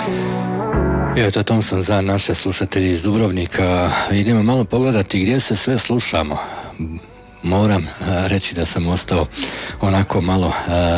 Evo to Thompson za naše slušatelje iz Dubrovnika. Idemo malo pogledati gdje se sve slušamo. Moram reći da sam ostao onako malo